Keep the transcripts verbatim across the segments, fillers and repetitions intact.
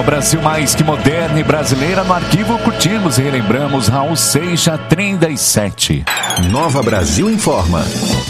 Nova Brasil, mais que moderna e brasileira. No arquivo curtimos e relembramos Raul Seixas, trinta e sete. Nova Brasil informa.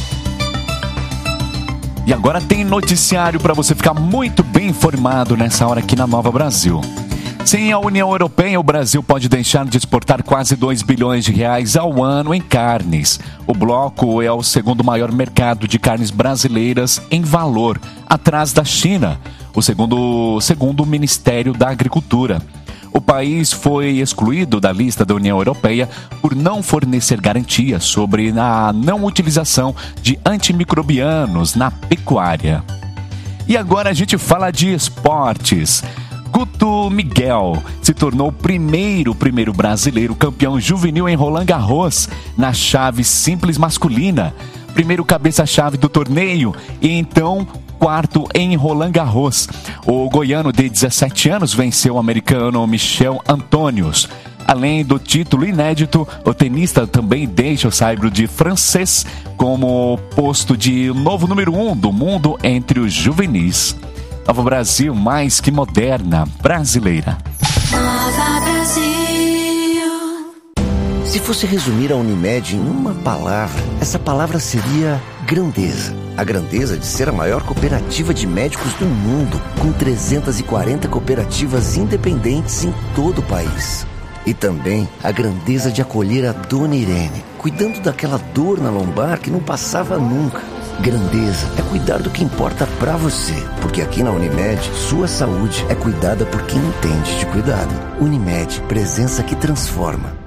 E agora tem noticiário para você ficar muito bem informado nessa hora aqui na Nova Brasil. Sem a União Europeia, o Brasil pode deixar de exportar quase dois bilhões de reais ao ano em carnes. O bloco é o segundo maior mercado de carnes brasileiras em valor, atrás da China, o segundo, segundo o Ministério da Agricultura. O país foi excluído da lista da União Europeia por não fornecer garantias sobre a não utilização de antimicrobianos na pecuária. E agora a gente fala de esportes. Guto Miguel se tornou o primeiro, primeiro brasileiro campeão juvenil em Roland Garros na chave simples masculina. Primeiro cabeça-chave do torneio e então quarto em Roland Garros. O goiano de dezessete anos venceu o americano Michel Antônios. Além do título inédito, o tenista também deixa o saibro de francês como posto de novo número um do mundo entre os juvenis. Nova Brasil, mais que moderna, brasileira. Nova Brasil. Se fosse resumir a Unimed em uma palavra, essa palavra seria grandeza. A grandeza de ser a maior cooperativa de médicos do mundo, com trezentas e quarenta cooperativas independentes em todo o país. E também a grandeza de acolher a Dona Irene, cuidando daquela dor na lombar que não passava nunca. Grandeza é cuidar do que importa pra você, porque aqui na Unimed, sua saúde é cuidada por quem entende de cuidado. Unimed, presença que transforma.